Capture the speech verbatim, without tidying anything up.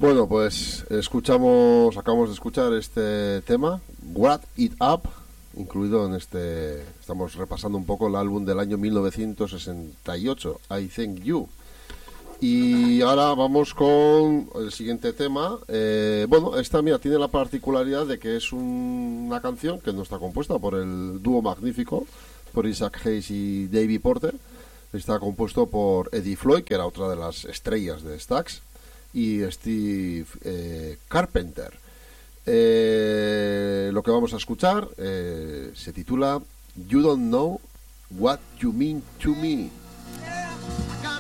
Bueno, pues escuchamos, acabamos de escuchar este tema, What It Up, incluido en este, estamos repasando un poco el álbum del año mil novecientos sesenta y ocho, I Thank You. Y ahora vamos con el siguiente tema. Eh, bueno, esta, mira, tiene la particularidad de que es un- una canción que no está compuesta por el dúo magnífico, por Isaac Hayes y Davey Porter. Está compuesto por Eddie Floyd, que era otra de las estrellas de Stax, y Steve eh, Carpenter. Eh, lo que vamos a escuchar eh, se titula You Don't Know What You Mean to Me.